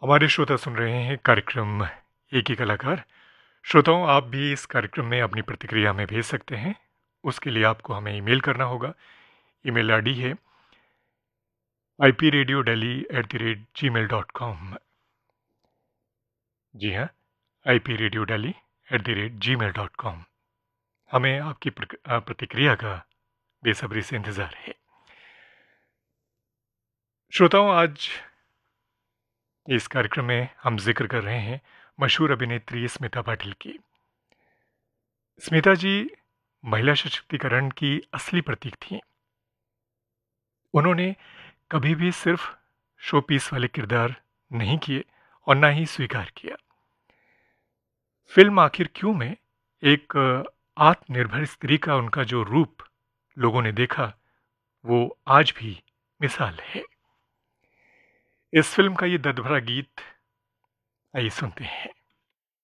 हमारे श्रोता सुन रहे हैं कार्यक्रम एक ही कलाकार। श्रोताओं, आप भी इस कार्यक्रम में अपनी प्रतिक्रिया हमें भेज सकते हैं। उसके लिए आपको हमें ईमेल करना होगा। ईमेल आईडी है ipradiodelhi@gmail.com। जी हाँ, ipradiodelhi@gmail.com। हमें आपकी प्रतिक्रिया का बेसब्री से इंतज़ार है। श्रोताओं, आज इस कार्यक्रम में हम जिक्र कर रहे हैं मशहूर अभिनेत्री स्मिता पाटिल की। स्मिता जी महिला सशक्तिकरण की असली प्रतीक थीं। उन्होंने कभी भी सिर्फ शो पीस वाले किरदार नहीं किए और ना ही स्वीकार किया। फिल्म आखिर क्यों में एक आत्मनिर्भर स्त्री का उनका जो रूप लोगों ने देखा, वो आज भी मिसाल है। इस फिल्म का ये दर्द भरा गीत आइए सुनते हैं।